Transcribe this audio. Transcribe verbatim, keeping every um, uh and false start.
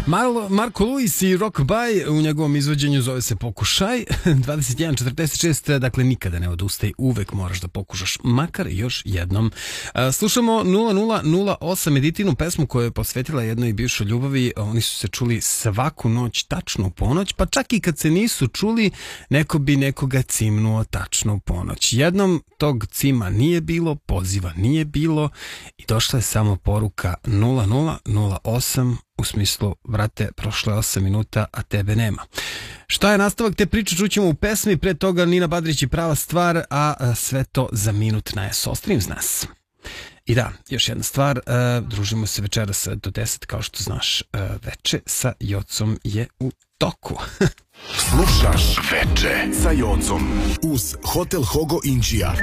Marlo, Marko Luis i Rock By u njegovom izvođenju zove se Pokušaj. dvadeset jedan četrdeset šest, dakle nikada ne odustaj, uvek moraš da pokušaš, makar još jednom. Slušamo nula nula nula osam Editinu pesmu koju je posvetila jednoj bivšoj ljubavi. Oni su se čuli svaku noć tačno u ponoć, pa čak i kad se nisu čuli, neko bi nekoga cimnuo tačno u ponoć. Jednom tog cima nije bilo, poziva nije bilo i došla je samo poruka nula nula nula osam u smislu, vrate, prošlo je osam minuta, a tebe nema. Šta je nastavak te priče, čućemo u pesmi, pre toga Nina Badrić i Prava stvar, a sve to za minut na S O Streams nas. I da, još jedna stvar, uh, družimo se večeras do deset, kao što znaš, uh, veče sa Jocom je u toku. Slušaš Veče sa Jocom uz Hotel Hogo Inđija.